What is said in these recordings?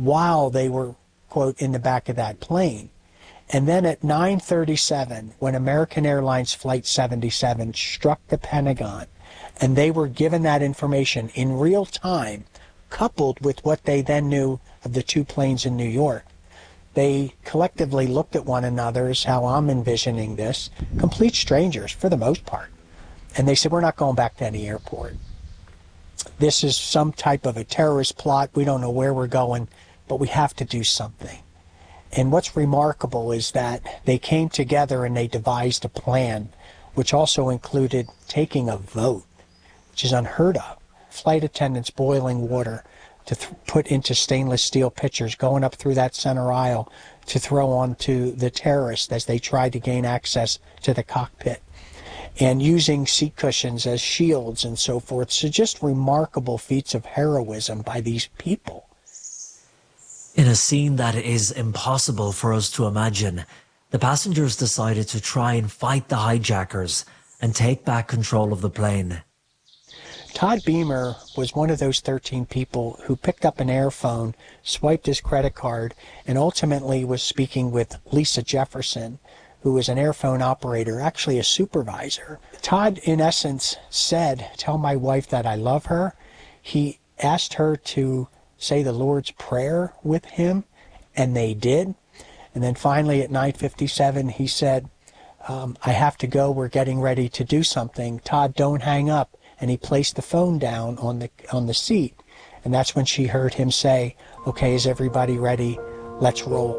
while they were, quote, in the back of that plane. And then at 9:37, when American Airlines Flight 77 struck the Pentagon, and they were given that information in real time, coupled with what they then knew of the two planes in New York, they collectively looked at one another, is how I'm envisioning this, complete strangers for the most part. And they said, we're not going back to any airport. This is some type of a terrorist plot. We don't know where we're going, but we have to do something. And what's remarkable is that they came together and they devised a plan, which also included taking a vote, which is unheard of. Flight attendants boiling water to put into stainless steel pitchers, going up through that center aisle to throw onto the terrorists as they tried to gain access to the cockpit, and using seat cushions as shields and so forth. So just remarkable feats of heroism by these people. In a scene that is impossible for us to imagine, the passengers decided to try and fight the hijackers and take back control of the plane. Todd Beamer was one of those 13 people who picked up an airphone, swiped his credit card, and ultimately was speaking with Lisa Jefferson, who was an airphone operator, actually a supervisor. Todd, in essence, said, "Tell my wife that I love her." He asked her to say the Lord's Prayer with him, and they did. And then finally at 9:57, he said, I have to go. We're getting ready to do something. Todd, don't hang up. And he placed the phone down on the seat. And that's when she heard him say, "Okay, is everybody ready? Let's roll."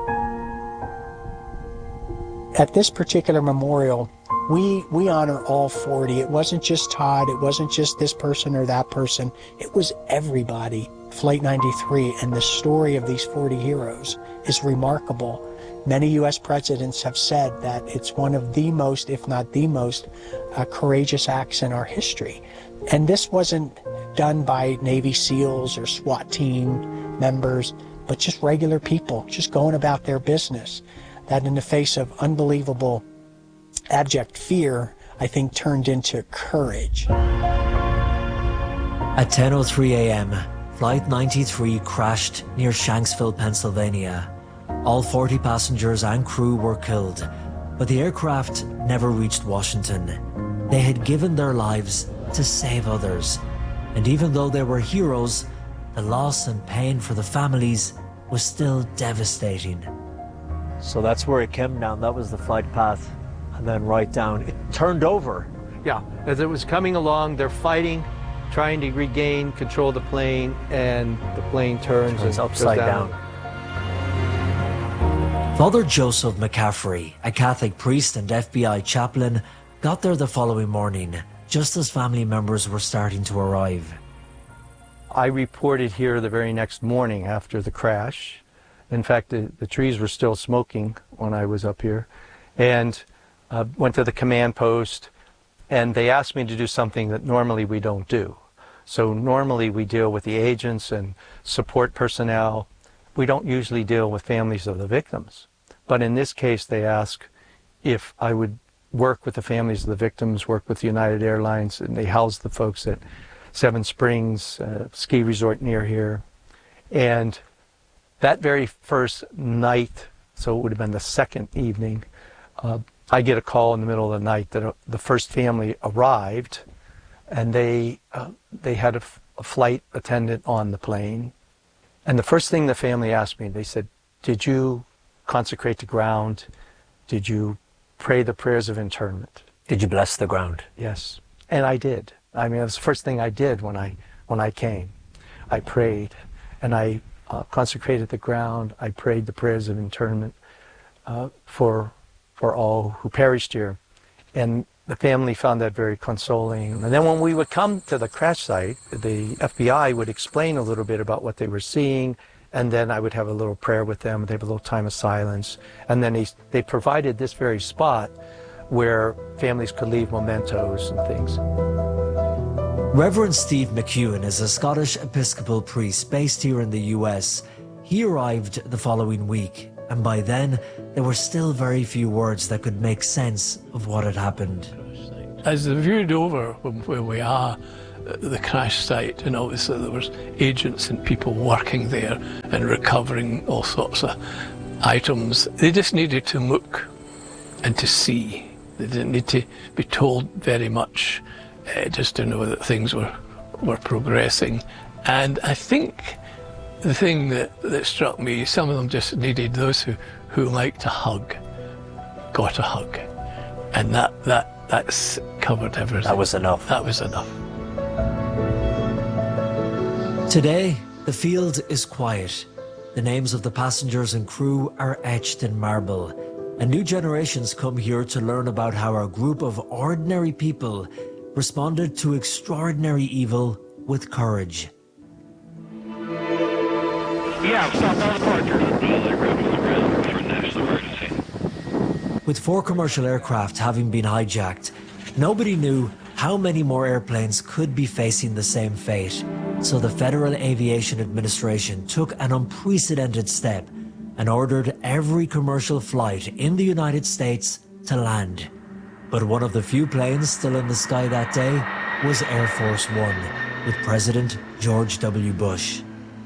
At this particular memorial, we honor all 40. It wasn't just Todd. It wasn't just this person or that person. It was everybody. Flight 93 and the story of these 40 heroes is remarkable. Many U.S. presidents have said that it's one of the most, if not the most, courageous acts in our history. And this wasn't done by Navy SEALs or SWAT team members, but just regular people, just going about their business, that in the face of unbelievable, abject fear, I think turned into courage. At 10:03 a.m., Flight 93 crashed near Shanksville, Pennsylvania. All 40 passengers and crew were killed, but the aircraft never reached Washington. They had given their lives to save others, and even though they were heroes, the loss and pain for the families was still devastating. So that's where it came down. That was the flight path, and then right down. It turned over. Yeah, as it was coming along, they're fighting, trying to regain control of the plane, and the plane turns and upside goes down. Father Joseph McCaffrey, a Catholic priest and FBI chaplain, got there the following morning, just as family members were starting to arrive. I reported here the very next morning after the crash. In fact, the trees were still smoking when I was up here, and went to the command post, and they asked me to do something that normally we don't do. So normally we deal with the agents and support personnel. We don't usually deal with families of the victims. But in this case, they asked if I would work with the families of the victims, work with United Airlines, and they housed the folks at Seven Springs, ski resort near here. And that very first night, so it would have been the second evening, I get a call in the middle of the night that the first family arrived, and they had a flight attendant on the plane. And the first thing the family asked me, they said, "Did you consecrate the ground? Did you pray the prayers of internment?" Did you bless the ground? Yes, and I did. I mean, it was the first thing I did when I came. I prayed, and I consecrated the ground. I prayed the prayers of internment for all who perished here. And the family found that very consoling. And then when we would come to the crash site, the FBI would explain a little bit about what they were seeing, and then I would have a little prayer with them. They have a little time of silence. And then they provided this very spot where families could leave mementos and things. Reverend Steve McEwen is a Scottish Episcopal priest based here in the US. He arrived the following week, and by then there were still very few words that could make sense of what had happened. As they viewed over where we are, the crash site, and obviously there was agents and people working there and recovering all sorts of items. They just needed to look and to see. They didn't need to be told very much, just to know that things were progressing. And I think the thing that struck me, some of them just needed, those who liked a hug, got a hug. And that's covered everything. That was enough. That was enough. Today, the field is quiet. The names of the passengers and crew are etched in marble. And new generations come here to learn about how a group of ordinary people responded to extraordinary evil with courage. Yeah, stop all departures. For national emergency. With 4 commercial aircraft having been hijacked, nobody knew how many more airplanes could be facing the same fate. So the Federal Aviation Administration took an unprecedented step and ordered every commercial flight in the United States to land. But one of the few planes still in the sky that day was Air Force One, with President George W. Bush.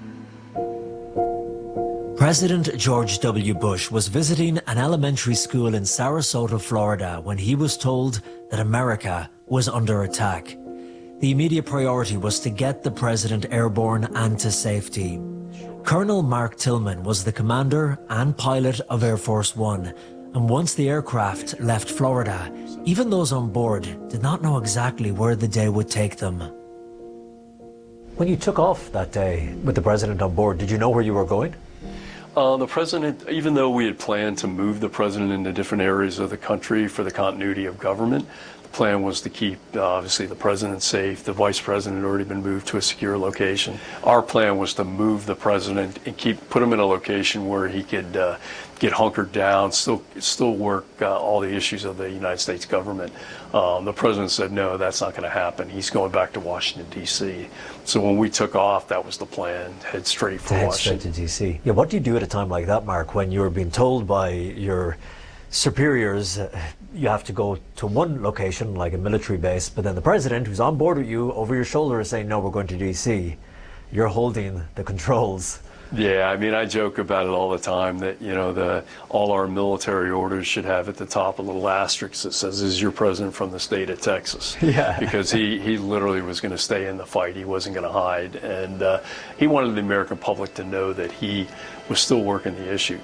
President George W. Bush was visiting an elementary school in Sarasota, Florida, when he was told that America was under attack. The immediate priority was to get the president airborne and to safety. Colonel Mark Tillman was the commander and pilot of Air Force One, and once the aircraft left Florida, even those on board did not know exactly where the day would take them. When you took off that day with the president on board, did you know where you were going? The president, even though we had planned to move the president into different areas of the country for the continuity of government, the plan was to keep, obviously, the president safe. The vice president had already been moved to a secure location. Our plan was to move the president and put him in a location where he could get hunkered down, still work all the issues of the United States government. The president said, no, that's not going to happen. He's going back to Washington, D.C. So when we took off, that was the plan, head straight for Washington. Straight to D.C. Yeah, what do you do at a time like that, Mark, when you're being told by your superiors you have to go to one location, like a military base, but then the president, who's on board with you, over your shoulder is saying, no, we're going to D.C. You're holding the controls. Yeah, I mean, I joke about it all the time that, you know, all our military orders should have at the top a little asterisk that says, "This is your president from the state of Texas." Yeah. Because he literally was going to stay in the fight. He wasn't going to hide. And he wanted the American public to know that he was still working the issue.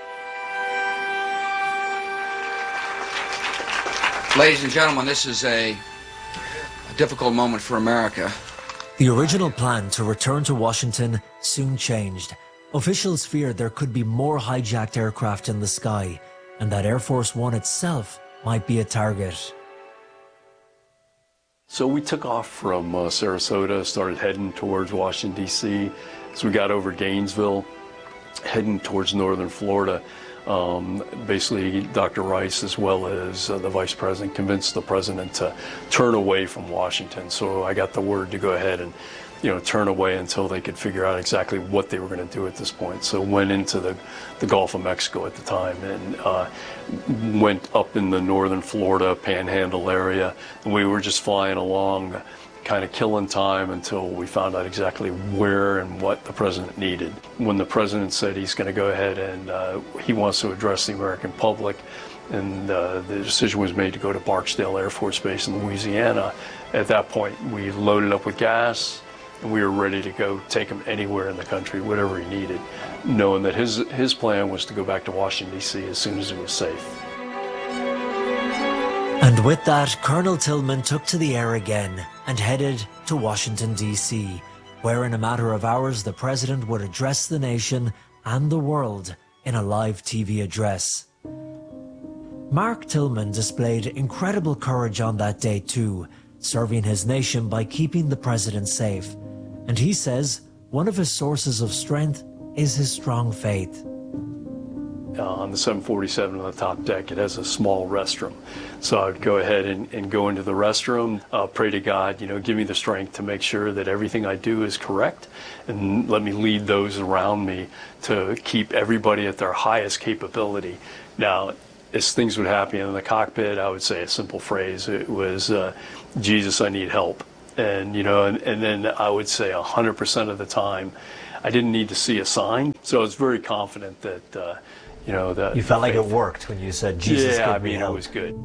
Ladies and gentlemen, this is a difficult moment for America. The original plan to return to Washington soon changed. Officials feared there could be more hijacked aircraft in the sky, and that Air Force One itself might be a target. So we took off from Sarasota, started heading towards Washington, D.C. So we got over Gainesville, heading towards northern Florida. Basically, Dr. Rice, as well as the vice president, convinced the president to turn away from Washington. So I got the word to go ahead and, turn away until they could figure out exactly what they were going to do at this point. So went into the Gulf of Mexico at the time and went up in the northern Florida Panhandle area. And we were just flying along, kind of killing time until we found out exactly where and what the president needed. When the president said he's going to go ahead and he wants to address the American public, and the decision was made to go to Barksdale Air Force Base in Louisiana, at that point we loaded up with gas and we were ready to go take him anywhere in the country, whatever he needed, knowing that his plan was to go back to Washington, D.C. as soon as it was safe. And with that, Colonel Tillman took to the air again and headed to Washington, D.C., where in a matter of hours the president would address the nation and the world in a live TV address. Mark Tillman displayed incredible courage on that day too, serving his nation by keeping the president safe. And he says one of his sources of strength is his strong faith. On the 747 on the top deck, it has a small restroom. So I would go ahead and go into the restroom, pray to God, give me the strength to make sure that everything I do is correct, and let me lead those around me to keep everybody at their highest capability. Now, as things would happen in the cockpit, I would say a simple phrase. It was, Jesus, I need help. And, you know, and then I would say 100% of the time, I didn't need to see a sign. So I was very confident that, you know, that... You felt like it worked when you said, Jesus, yeah, give me help. it was good.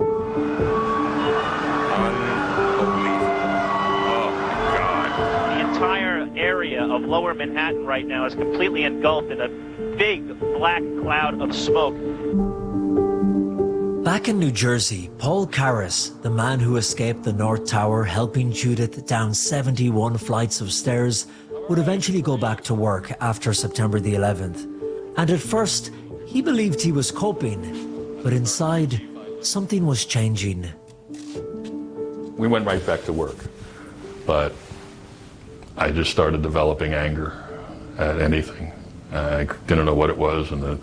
The entire area of lower Manhattan right now is completely engulfed in a big black cloud of smoke. Back in New Jersey, Paul Karras, the man who escaped the North Tower helping Judith down 71 flights of stairs, would eventually go back to work after September the 11th. And at first, he believed he was coping, but inside, something was changing. We went right back to work, but I just started developing anger at anything. I didn't know what it was, and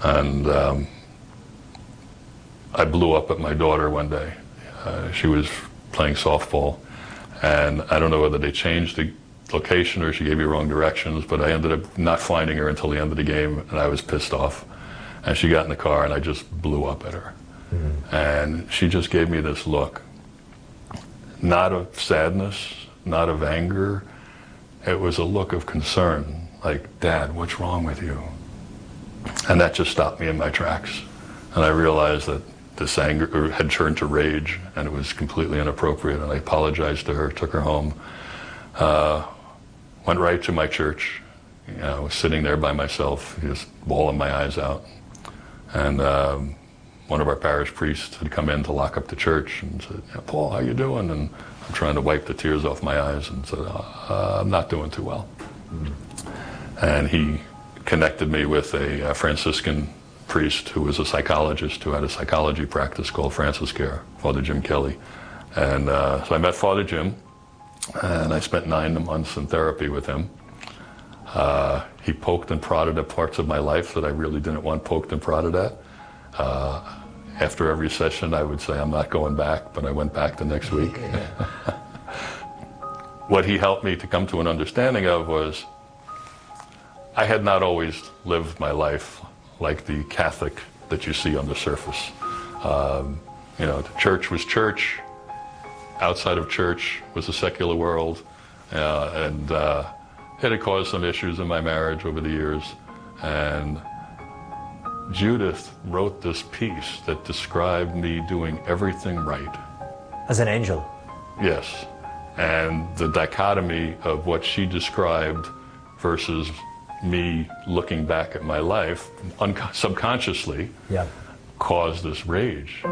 I blew up at my daughter one day. She was playing softball, and I don't know whether they changed the location or she gave me wrong directions, but I ended up not finding her until the end of the game, and I was pissed off. And she got in the car, and I just blew up at her. Mm-hmm. And she just gave me this look, not of sadness, not of anger. It was a look of concern, like, Dad, what's wrong with you? And that just stopped me in my tracks. And I realized that this anger had turned to rage, and it was completely inappropriate, and I apologized to her, took her home, went right to my church. You know, I was sitting there by myself, just bawling my eyes out. And one of our parish priests had come in to lock up the church and said, yeah, Paul, how you doing? And I'm trying to wipe the tears off my eyes and said, I'm not doing too well. Mm-hmm. And he connected me with a Franciscan priest who was a psychologist who had a psychology practice called Francis Care, Father Jim Kelly. And so I met Father Jim, and I spent 9 months in therapy with him. He poked and prodded at parts of my life that I really didn't want poked and prodded at. After every session, I would say, I'm not going back, but I went back the next week. What he helped me to come to an understanding of was I had not always lived my life like the Catholic that you see on the surface. You know, the church was church. Outside of church was the secular world. And it had caused some issues in my marriage over the years. And Judith wrote this piece that described me doing everything right. As an angel? Yes. And the dichotomy of what she described versus me looking back at my life subconsciously caused this rage.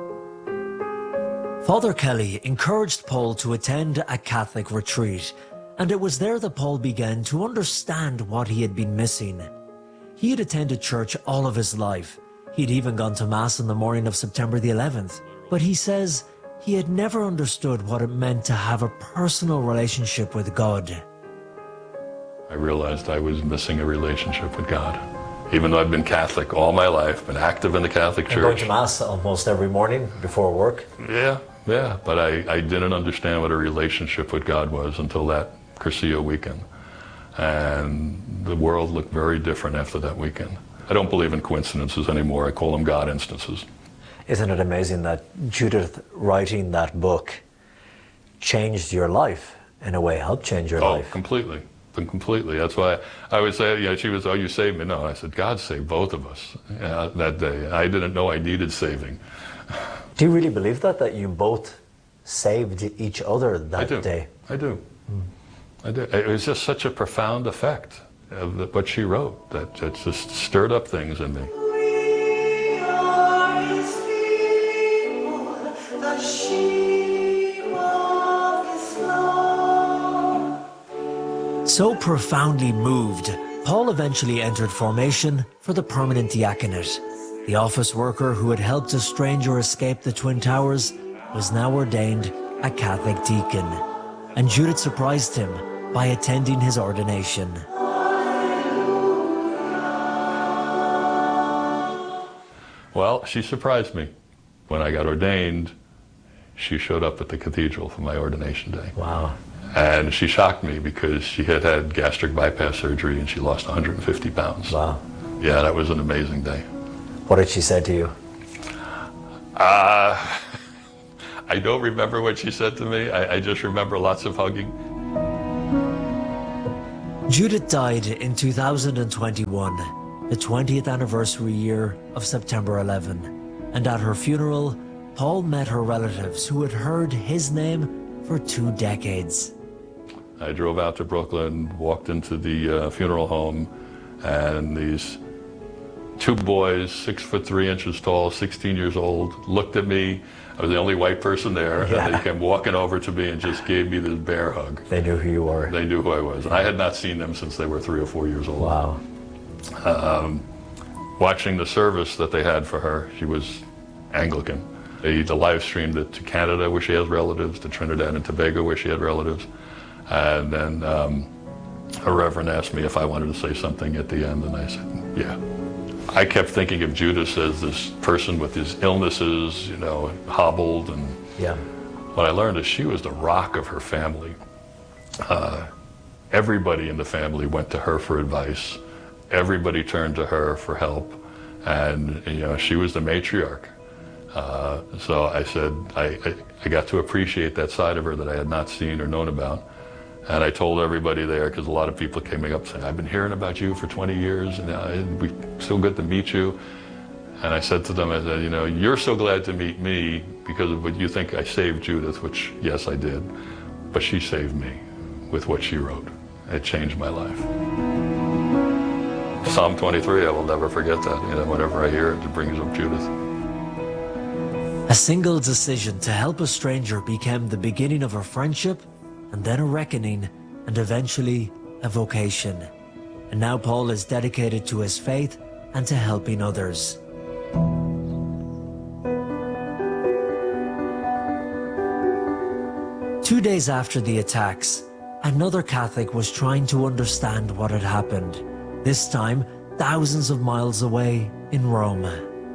Father Kelly encouraged Paul to attend a Catholic retreat, and it was there that Paul began to understand what he had been missing. He had attended church all of his life. He'd even gone to Mass on the morning of September the 11th. But he says he had never understood what it meant to have a personal relationship with God. I realized I was missing a relationship with God. Even though I've been Catholic all my life, been active in the Catholic Church. Going to Mass almost every morning before work? Yeah, but I didn't understand what a relationship with God was until that Cursillo weekend. And the world looked very different after that weekend. I don't believe in coincidences anymore. I call them God instances. Isn't it amazing that Judith writing that book changed your life, in a way, helped change your life? Oh, completely. Completely. That's why I would say, you know, she was, oh, you saved me. No, I said, God saved both of us that day. I didn't know I needed saving. Do you really believe that you both saved each other that day? I do. I do. It was just such a profound effect of what she wrote that just stirred up things in me. We are his people, the sheep of his flock. So profoundly moved, Paul eventually entered formation for the permanent diaconate. The office worker who had helped a stranger escape the Twin Towers was now ordained a Catholic deacon. And Judith surprised him by attending his ordination. Well, she surprised me. When I got ordained, she showed up at the cathedral for my ordination day. Wow. And she shocked me because she had had gastric bypass surgery and she lost 150 pounds. Wow. Yeah, that was an amazing day. What did she say to you? I don't remember what she said to me. I just remember lots of hugging. Judith died in 2021, the 20th anniversary year of September 11. And at her funeral, Paul met her relatives who had heard his name for 2 decades. I drove out to Brooklyn, walked into the funeral home, and these 2 boys, 6'3" tall, 16 years old, looked at me. I was the only white person there, and they came walking over to me and just gave me this bear hug. They knew who you were. They knew who I was. And I had not seen them since they were 3 or 4 years old. Wow. Watching the service that they had for her, she was Anglican. They live streamed it to Canada, where she has relatives, to Trinidad and Tobago, where she had relatives. And then a reverend asked me if I wanted to say something at the end, and I said, yeah. I kept thinking of Judith as this person with his illnesses, you know, hobbled, and what I learned is she was the rock of her family. Everybody in the family went to her for advice. Everybody turned to her for help, and you know, she was the matriarch. So I said, I got to appreciate that side of her that I had not seen or known about. And I told everybody there, because a lot of people came up saying, I've been hearing about you for 20 years, and we so good to meet you. And I said to them, I said, you know, you're so glad to meet me because of what you think I saved Judith, which, yes, I did. But she saved me with what she wrote. It changed my life. Psalm 23, I will never forget that. You know, whenever I hear it, it brings up Judith. A single decision to help a stranger became the beginning of a friendship, and then a reckoning, and eventually a vocation. And now Paul is dedicated to his faith and to helping others. Two days after the attacks, another Catholic was trying to understand what had happened, this time thousands of miles away in Rome.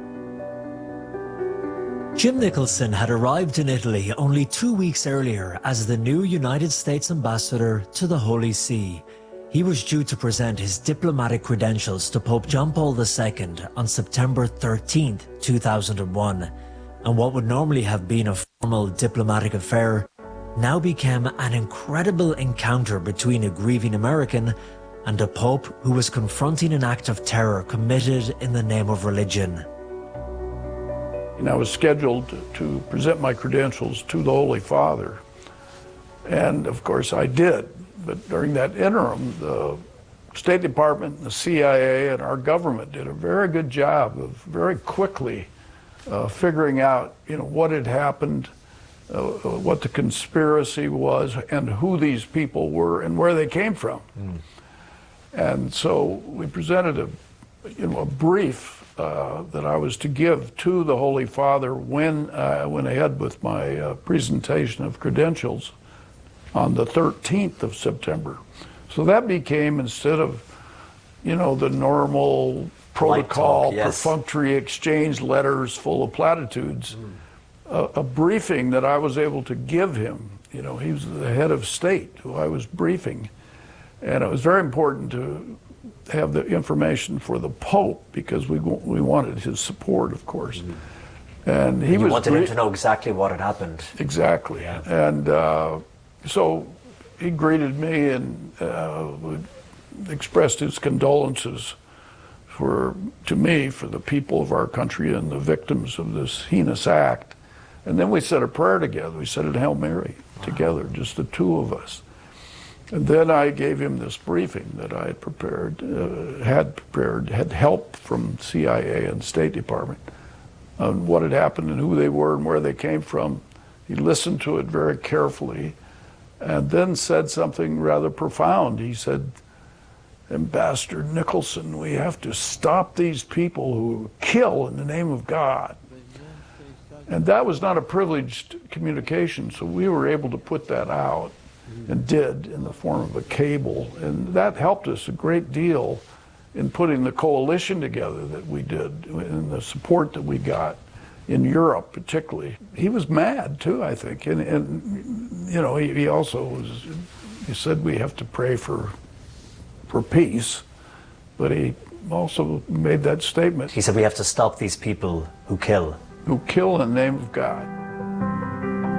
Jim Nicholson had arrived in Italy only 2 weeks earlier as the new United States ambassador to the Holy See. He was due to present his diplomatic credentials to Pope John Paul II on September 13, 2001. And what would normally have been a formal diplomatic affair now became an incredible encounter between a grieving American and a Pope who was confronting an act of terror committed in the name of religion. And I was scheduled to present my credentials to the Holy Father. And of course I did. But during that interim, the State Department, the CIA, and our government did a very good job of very quickly figuring out, you know, what had happened, what the conspiracy was, and who these people were and where they came from. And so we presented a brief that I was to give to the Holy Father when I went ahead with my presentation of credentials on the 13th of September. So that became, instead of, you know, the normal protocol, perfunctory exchange letters full of platitudes, a briefing that I was able to give him. You know, he was the head of state who I was briefing. And it was very important to have the information for the Pope because we wanted his support, of course. And he you wanted him to know exactly what had happened. Exactly. Yeah. And so he greeted me and expressed his condolences to me, for the people of our country and the victims of this heinous act. And then we said a prayer together. We said a Hail Mary together, just the two of us. And then I gave him this briefing that I had prepared, had help from CIA and State Department on what had happened and who they were and where they came from. He listened to it very carefully and then said something rather profound. He said, Ambassador Nicholson, we have to stop these people who kill in the name of God. And that was not a privileged communication, so we were able to put that out, and did, in the form of a cable. And that helped us a great deal in putting the coalition together that we did, and the support that we got in Europe particularly. He was mad too, I think. And you know, he also he said we have to pray for peace, but he also made that statement. He said we have to stop these people who kill. Who kill in the name of God.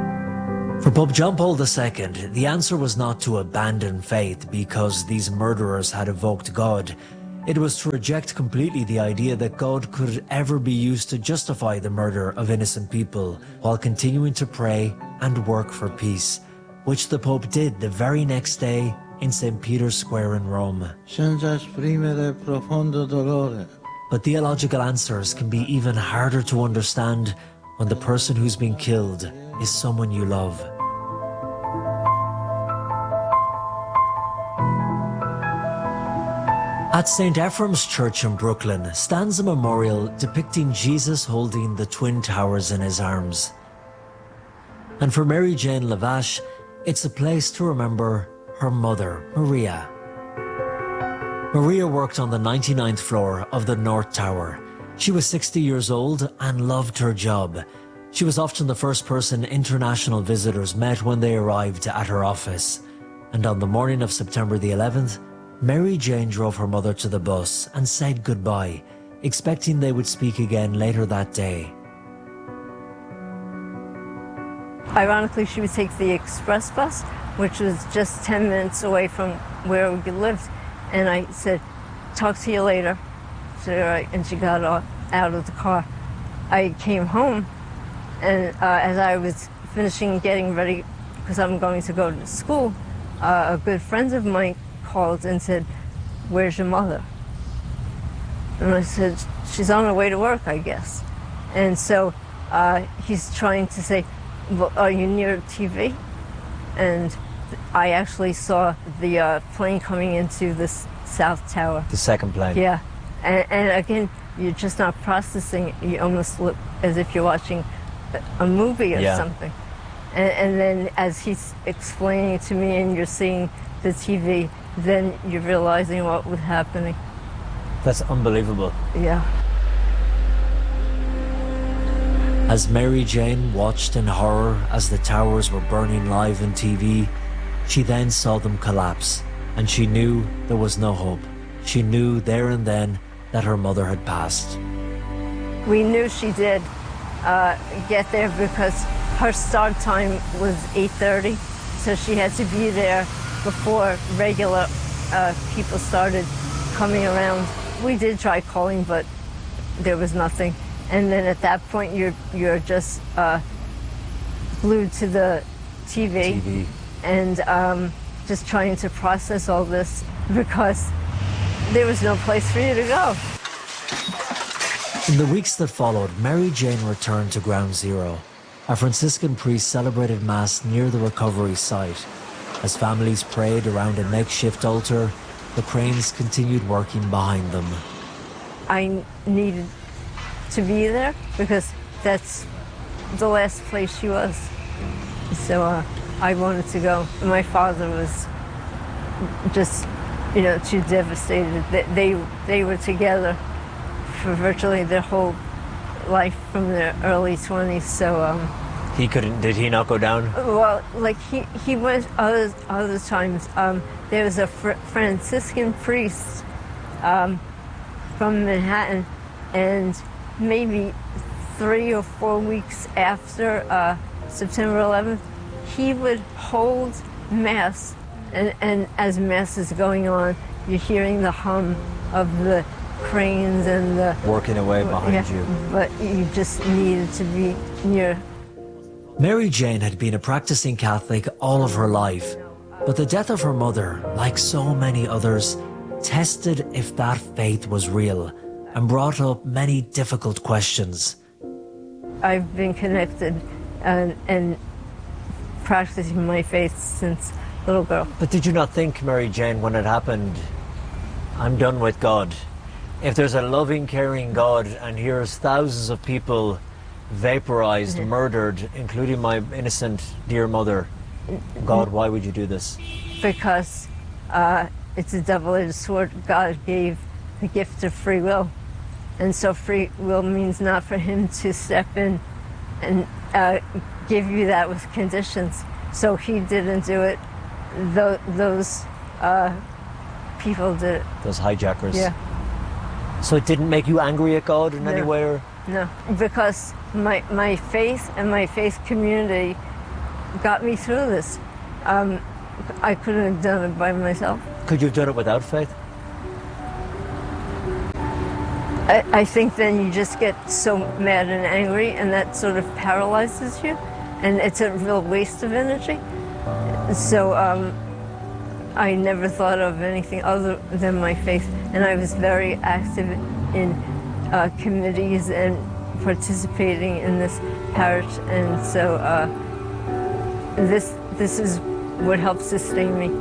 For Pope John Paul II, the answer was not to abandon faith because these murderers had evoked God. It was to reject completely the idea that God could ever be used to justify the murder of innocent people while continuing to pray and work for peace, which the Pope did the very next day in St. Peter's Square in Rome. Senza esprimere profondo dolore. But theological answers can be even harder to understand when the person who's been killed is someone you love. At St. Ephraim's Church in Brooklyn stands a memorial depicting Jesus holding the Twin Towers in his arms. And for Mary Jane Lavache, it's a place to remember her mother, Maria. Maria worked on the 99th floor of the North Tower. She was 60 years old and loved her job. She was often the first person international visitors met when they arrived at her office. And on the morning of September the 11th, Mary Jane drove her mother to the bus and said goodbye, expecting they would speak again later that day. Ironically, she would take the express bus, which was just 10 minutes away from where we lived. And I said, talk to you later. She said, all right. And she got out of the car. I came home, and as I was finishing getting ready, because I'm going to go to school, a good friend of mine called and said, where's your mother? And I said, she's on her way to work, I guess. And so he's trying to say, well, are you near TV? And I actually saw the plane coming into the South Tower. The second plane. Yeah. And again, you're just not processing it. You almost look as if you're watching a movie or something. And then as he's explaining it to me and you're seeing the TV, then you're realizing what was happening. That's unbelievable. Yeah. As Mary Jane watched in horror as the towers were burning live on TV, she then saw them collapse, and she knew there was no hope. She knew there and then that her mother had passed. We knew she did get there because her start time was 8:30, so she had to be there before regular people started coming around. We did try calling, but there was nothing. And then at that point, you're just glued to the TV. And just trying to process all this because there was no place for you to go. In the weeks that followed, Mary Jane returned to Ground Zero. A Franciscan priest celebrated Mass near the recovery site. As families prayed around a makeshift altar, the cranes continued working behind them. I needed to be there because that's the last place she was. So I wanted to go. My father was just, too devastated. They were together for virtually their whole life from their early 20s. So he couldn't. Did he not go down? Well, like he went other times. There was a Franciscan priest from Manhattan, and maybe 3 or 4 weeks after September 11th, he would hold Mass, and as Mass is going on, you're hearing the hum of the cranes and the... Working away behind you. But you just needed to be near. Mary Jane had been a practicing Catholic all of her life, but the death of her mother, like so many others, tested if that faith was real and brought up many difficult questions. I've been connected and practicing my faith since little girl. But did you not think, Mary Jane, when it happened, I'm done with God? If there's a loving, caring God, and here's thousands of people vaporized, murdered, including my innocent dear mother, God, why would you do this? Because it's a double-edged sword. God gave the gift of free will. And so free will means not for him to step in and give you that with conditions. So he didn't do it. Those people did it. Those hijackers. Yeah. So it didn't make you angry at God in any way? Or? No, because my faith and my faith community got me through this. I couldn't have done it by myself. Could you have done it without faith? I think then you just get so mad and angry, and that sort of paralyzes you, and it's a real waste of energy. So I never thought of anything other than my faith, and I was very active in committees and participating in this parish, and so this is what helps sustain me.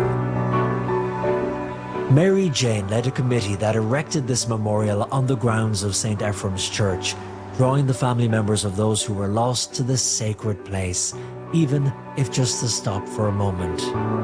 Mary Jane led a committee that erected this memorial on the grounds of St. Ephraim's Church, drawing the family members of those who were lost to this sacred place, even if just to stop for a moment.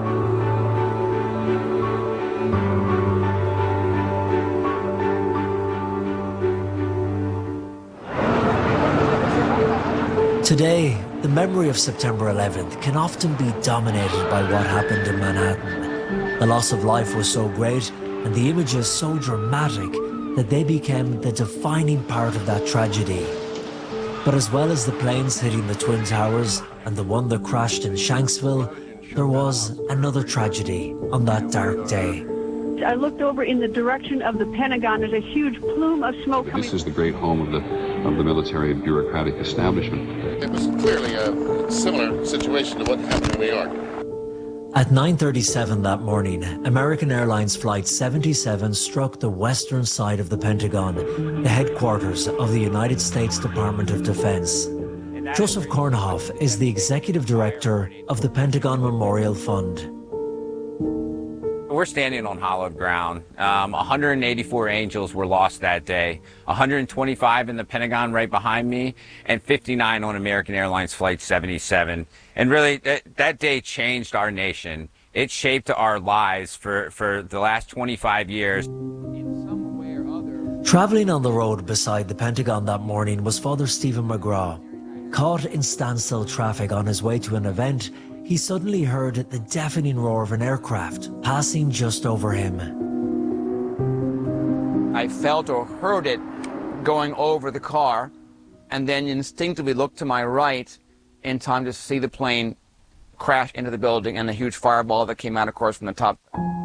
Today, the memory of September 11th can often be dominated by what happened in Manhattan. The loss of life was so great and the images so dramatic that they became the defining part of that tragedy. But as well as the planes hitting the Twin Towers and the one that crashed in Shanksville, there was another tragedy on that dark day. I looked over in the direction of the Pentagon. There's a huge plume of smoke coming. This is the great home of the military and bureaucratic establishment. It was clearly a similar situation to what happened in New York. At 9:37 that morning, American Airlines Flight 77 struck the western side of the Pentagon, the headquarters of the United States Department of Defense. Joseph Kornhoff is the executive director of the Pentagon Memorial Fund. We're standing on hallowed ground. 184 angels were lost that day, 125 in the Pentagon right behind me, and 59 on American Airlines Flight 77. And really, that day changed our nation. It shaped our lives for the last 25 years. Traveling on the road beside the Pentagon that morning was Father Stephen McGraw. Caught in standstill traffic on his way to an event, he suddenly heard the deafening roar of an aircraft passing just over him. I felt or heard it going over the car, and then instinctively looked to my right in time to see the plane crash into the building and a huge fireball that came out, of course, from the top.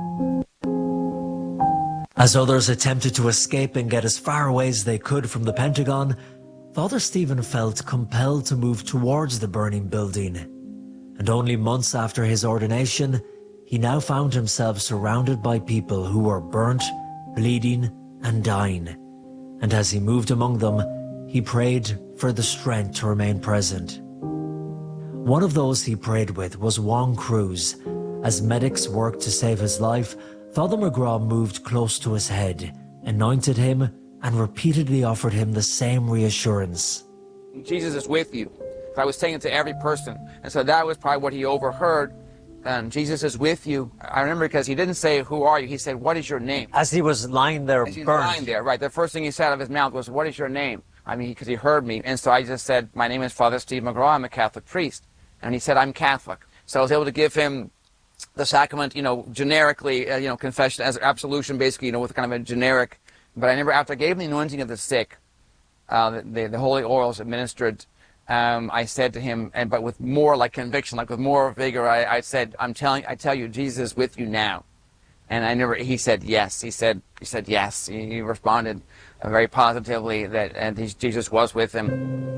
As others attempted to escape and get as far away as they could from the Pentagon, Father Stephen felt compelled to move towards the burning building. And only months after his ordination, he now found himself surrounded by people who were burnt, bleeding, and dying. And as he moved among them, he prayed for the strength to remain present. One of those he prayed with was Juan Cruz. As medics worked to save his life, Father McGraw moved close to his head, anointed him, and repeatedly offered him the same reassurance. Jesus is with you. I was saying it to every person, and so that was probably what he overheard. And Jesus is with you. I remember because he didn't say, "Who are you?" He said, "What is your name?" As he was lying there, As he was lying there, right. The first thing he said out of his mouth was, "What is your name?" I mean, because he heard me, and so I just said, "My name is Father Steve McGraw. I'm a Catholic priest." And he said, "I'm Catholic." So I was able to give him the sacrament, generically, confession as absolution, basically, with kind of a generic. But I never, after I gave him the anointing of the sick, the holy oils administered. I said to him, but with more like conviction, like with more vigor, I said, I tell you, Jesus is with you now. And he said yes. He said yes. He responded very positively that Jesus was with him.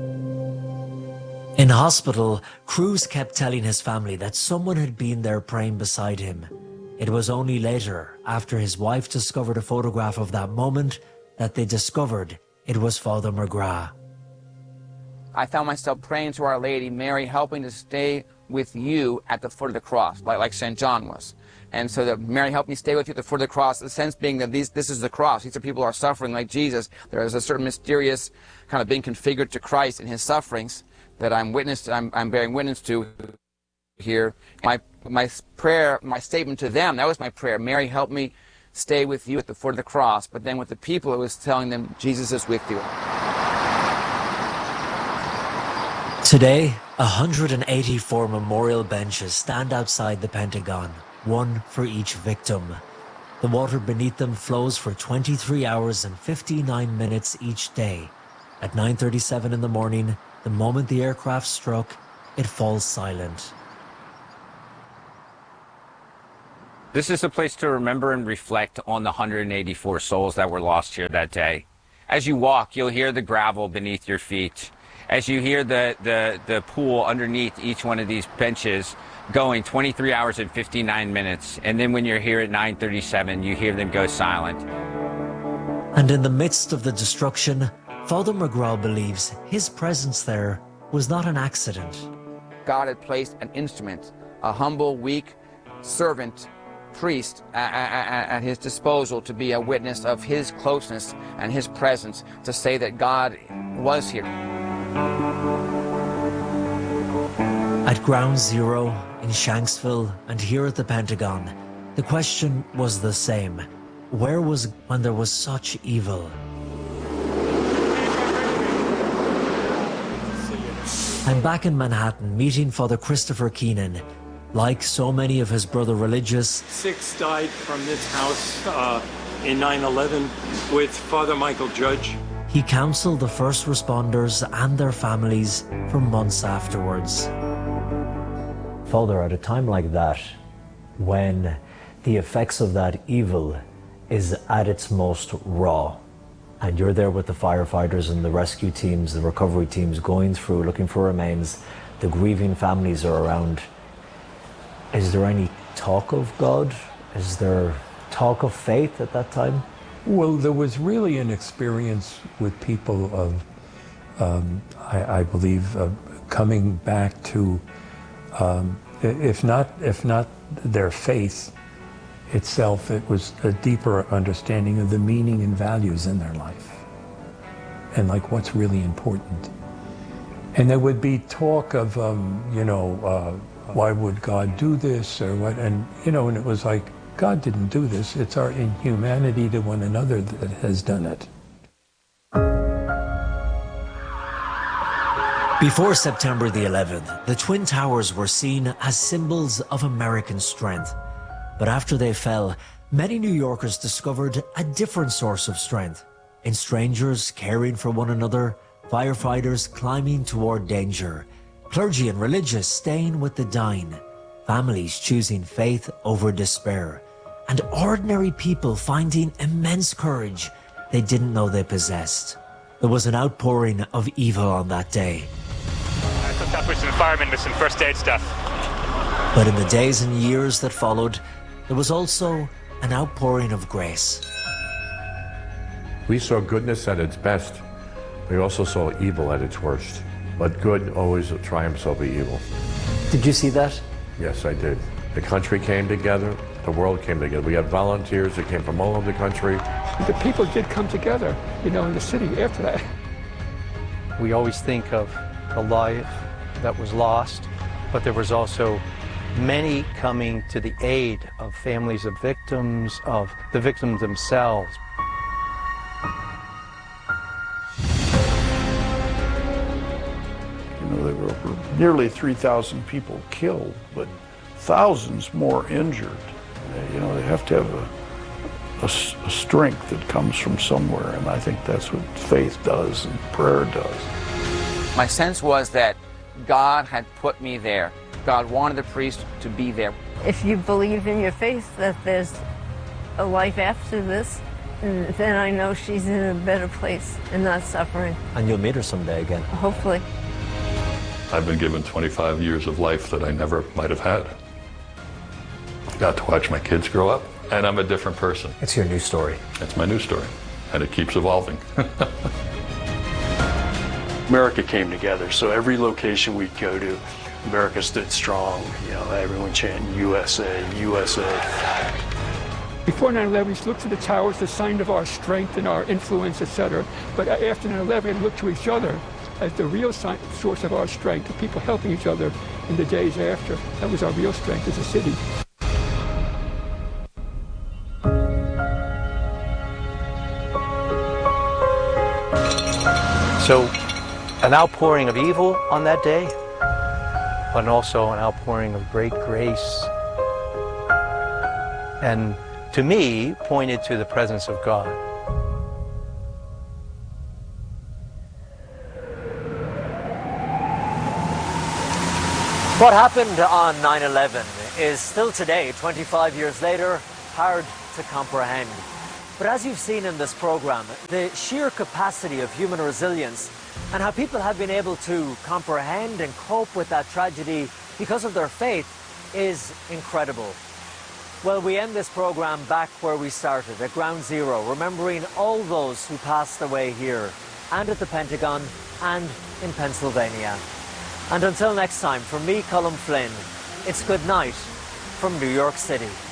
In hospital, Cruz kept telling his family that someone had been there praying beside him. It was only later, after his wife discovered a photograph of that moment, that they discovered it was Father McGraw. I found myself praying to Our Lady, Mary, helping to stay with you at the foot of the cross, like St. John was. And so that Mary helped me stay with you at the foot of the cross, the sense being that this is the cross. These are people who are suffering like Jesus. There is a certain mysterious kind of being configured to Christ in his sufferings that I'm bearing witness to here. My prayer, my statement to them, that was my prayer. Mary, help me stay with you at the foot of the cross. But then with the people, it was telling them, Jesus is with you. Today, 184 memorial benches stand outside the Pentagon, one for each victim. The water beneath them flows for 23 hours and 59 minutes each day. At 9:37 in the morning, the moment the aircraft struck, it falls silent. This is a place to remember and reflect on the 184 souls that were lost here that day. As you walk, you'll hear the gravel beneath your feet. As you hear the pool underneath each one of these benches going 23 hours and 59 minutes. And then when you're here at 9:37, you hear them go silent. And in the midst of the destruction, Father McGraw believes his presence there was not an accident. God had placed an instrument, a humble, weak servant priest at his disposal to be a witness of his closeness and his presence, to say that God was here. At Ground Zero, in Shanksville, and here at the Pentagon, the question was the same. Where was when there was such evil? I'm back in Manhattan meeting Father Christopher Keenan. Like so many of his brother religious, 6 died from this house in 9/11 with Father Michael Judge. He counseled the first responders and their families for months afterwards. Father, at a time like that, when the effects of that evil is at its most raw, and you're there with the firefighters and the rescue teams, the recovery teams going through, looking for remains, the grieving families are around, is there any talk of God? Is there talk of faith at that time? Well, there was really an experience with people of, I believe, coming back to, if not their faith itself, it was a deeper understanding of the meaning and values in their life, and like what's really important. And there would be talk of, why would God do this or what? And and it was like, God didn't do this. It's our inhumanity to one another that has done it. Before September the 11th, the Twin Towers were seen as symbols of American strength. But after they fell, many New Yorkers discovered a different source of strength in strangers caring for one another, firefighters climbing toward danger, clergy and religious staying with the dying, families choosing faith over despair, and ordinary people finding immense courage they didn't know they possessed. There was an outpouring of evil on that day. I took that with some firemen with some first aid stuff. But in the days and years that followed, there was also an outpouring of grace. We saw goodness at its best. We also saw evil at its worst. But good always triumphs over evil. Did you see that? Yes, I did. The country came together. The world came together. We had volunteers that came from all over the country. The people did come together, in the city after that. We always think of the life that was lost, but there was also many coming to the aid of families of victims, of the victims themselves. There were nearly 3,000 people killed, but thousands more injured. They have to have a strength that comes from somewhere, and I think that's what faith does and prayer does. My sense was that God had put me there. God wanted the priest to be there. If you believe in your faith that there's a life after this, then I know she's in a better place and not suffering. And you'll meet her someday again. Hopefully. I've been given 25 years of life that I never might have had. Got to watch my kids grow up, and I'm a different person. It's your new story. It's my new story, and it keeps evolving. America came together, so every location we'd go to, America stood strong. Everyone chanting USA, USA. Before 9/11, we looked to the towers, the sign of our strength and our influence, etc. But after 9/11, we looked to each other as the real source of our strength, the people helping each other in the days after. That was our real strength as a city. So, an outpouring of evil on that day, but also an outpouring of great grace. And to me, pointed to the presence of God. What happened on 9/11 is still today, 25 years later, hard to comprehend. But as you've seen in this program, the sheer capacity of human resilience and how people have been able to comprehend and cope with that tragedy because of their faith is incredible. Well, we end this program back where we started, at Ground Zero, remembering all those who passed away here and at the Pentagon and in Pennsylvania. And until next time, from me, Colm Flynn, it's good night from New York City.